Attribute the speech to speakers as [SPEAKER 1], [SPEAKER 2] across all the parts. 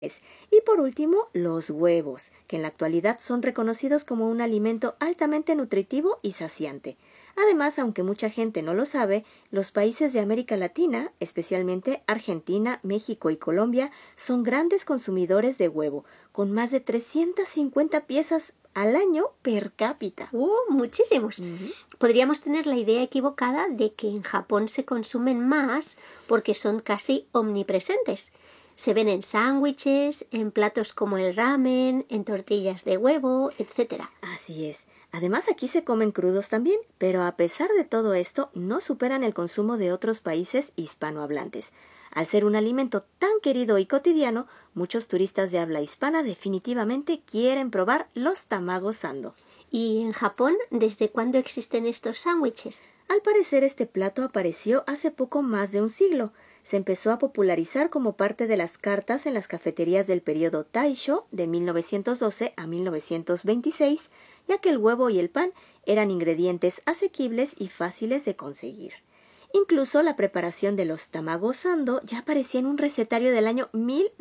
[SPEAKER 1] Y por último, los huevos, que en la actualidad son reconocidos como un alimento altamente nutritivo y saciante. Además, aunque mucha gente no lo sabe, los países de América Latina, especialmente Argentina, México y Colombia, son grandes consumidores de huevo, con más de 350 piezas al año per cápita.
[SPEAKER 2] Muchísimos. Podríamos tener la idea equivocada de que en Japón se consumen más porque son casi omnipresentes. Se ven en sándwiches, en platos como el ramen, en tortillas de huevo, etc.
[SPEAKER 1] Así es. Además, aquí se comen crudos también, pero a pesar de todo esto, no superan el consumo de otros países hispanohablantes. Al ser un alimento tan querido y cotidiano, muchos turistas de habla hispana definitivamente quieren probar los tamago sando.
[SPEAKER 2] ¿Y en Japón, desde cuándo existen estos sándwiches?
[SPEAKER 1] Al parecer, este plato apareció hace poco más de un siglo. Se empezó a popularizar como parte de las cartas en las cafeterías del periodo Taisho de 1912 a 1926, ya que el huevo y el pan eran ingredientes asequibles y fáciles de conseguir. Incluso la preparación de los tamago sando ya aparecía en un recetario del año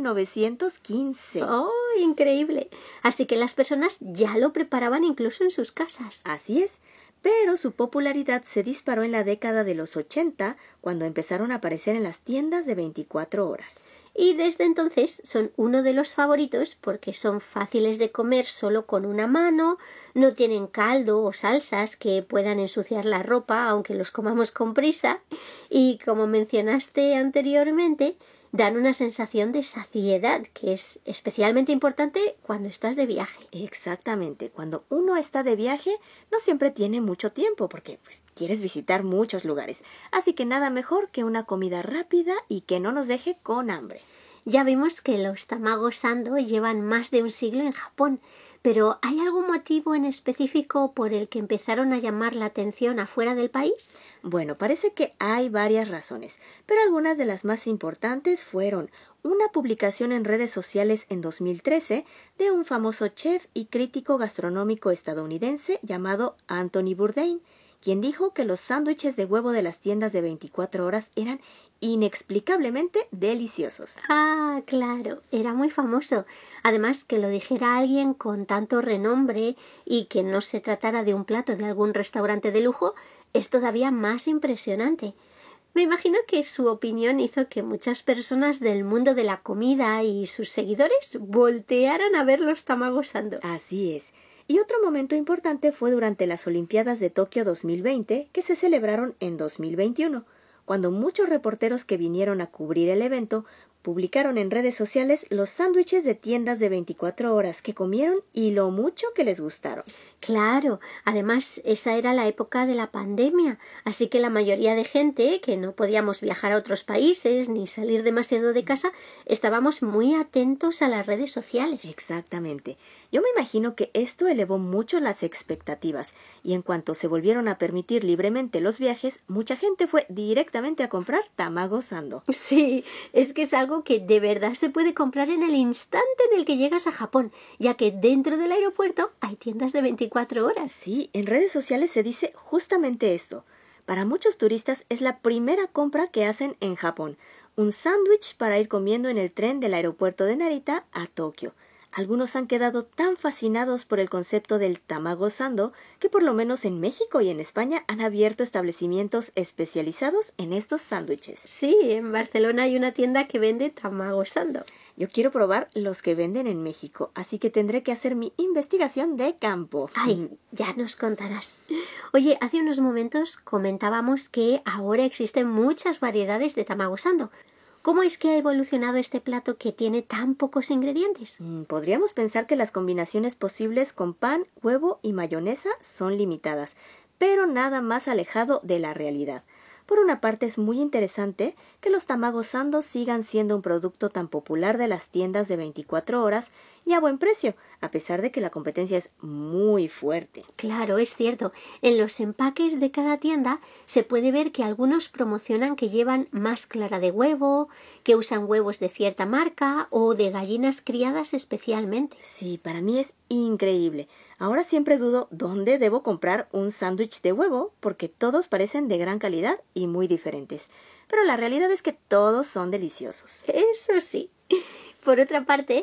[SPEAKER 1] 1915.
[SPEAKER 2] ¡Oh, increíble! Así que las personas ya lo preparaban incluso en sus casas.
[SPEAKER 1] Así es, pero su popularidad se disparó en la década de los 80, cuando empezaron a aparecer en las tiendas de 24 horas.
[SPEAKER 2] Y desde entonces son uno de los favoritos porque son fáciles de comer solo con una mano, no tienen caldo o salsas que puedan ensuciar la ropa aunque los comamos con prisa y, como mencionaste anteriormente, dan una sensación de saciedad que es especialmente importante cuando estás de viaje.
[SPEAKER 1] Exactamente. Cuando uno está de viaje, no siempre tiene mucho tiempo porque quieres visitar muchos lugares. Así que nada mejor que una comida rápida y que no nos deje con hambre.
[SPEAKER 2] Ya vimos que los tamago sando llevan más de un siglo en Japón, pero ¿hay algún motivo en específico por el que empezaron a llamar la atención afuera del país?
[SPEAKER 1] Bueno, parece que hay varias razones, pero algunas de las más importantes fueron una publicación en redes sociales en 2013 de un famoso chef y crítico gastronómico estadounidense llamado Anthony Bourdain, quien dijo que los sándwiches de huevo de las tiendas de 24 horas eran inexplicablemente deliciosos.
[SPEAKER 2] Ah, claro, era muy famoso. Además, que lo dijera alguien con tanto renombre y que no se tratara de un plato de algún restaurante de lujo es todavía más impresionante. Me imagino que su opinión hizo que muchas personas del mundo de la comida y sus seguidores voltearan a ver los tamago sando.
[SPEAKER 1] Así es. Y otro momento importante fue durante las Olimpiadas de Tokio 2020, que se celebraron en 2021, cuando muchos reporteros que vinieron a cubrir el evento publicaron en redes sociales los sándwiches de tiendas de 24 horas que comieron y lo mucho que les gustaron.
[SPEAKER 2] Claro, además esa era la época de la pandemia, así que la mayoría de gente que no podíamos viajar a otros países ni salir demasiado de casa, estábamos muy atentos a las redes sociales.
[SPEAKER 1] Exactamente. Yo me imagino que esto elevó mucho las expectativas y en cuanto se volvieron a permitir libremente los viajes, mucha gente fue directamente a comprar tamago sando.
[SPEAKER 2] Sí, es que es algo que de verdad se puede comprar en el instante en el que llegas a Japón, ya que dentro del aeropuerto hay tiendas de 24 horas.
[SPEAKER 1] Sí, en redes sociales se dice justamente esto. Para muchos turistas es la primera compra que hacen en Japón, un sándwich para ir comiendo en el tren del aeropuerto de Narita a Tokio. Algunos han quedado tan fascinados por el concepto del tamago sando que por lo menos en México y en España han abierto establecimientos especializados en estos sándwiches.
[SPEAKER 2] Sí, en Barcelona hay una tienda que vende tamago sando.
[SPEAKER 1] Yo quiero probar los que venden en México, así que tendré que hacer mi investigación de campo.
[SPEAKER 2] Ay, ya nos contarás. Oye, hace unos momentos comentábamos que ahora existen muchas variedades de tamago sando. ¿Cómo es que ha evolucionado este plato que tiene tan pocos ingredientes?
[SPEAKER 1] Podríamos pensar que las combinaciones posibles con pan, huevo y mayonesa son limitadas, pero nada más alejado de la realidad. Por una parte es muy interesante que los tamago sando sigan siendo un producto tan popular de las tiendas de 24 horas y a buen precio, a pesar de que la competencia es muy fuerte.
[SPEAKER 2] Claro, es cierto. En los empaques de cada tienda se puede ver que algunos promocionan que llevan más clara de huevo, que usan huevos de cierta marca o de gallinas criadas especialmente.
[SPEAKER 1] Sí, para mí es increíble. Ahora siempre dudo dónde debo comprar un sándwich de huevo porque todos parecen de gran calidad y muy diferentes. Pero la realidad es que todos son deliciosos.
[SPEAKER 2] Eso sí. Por otra parte,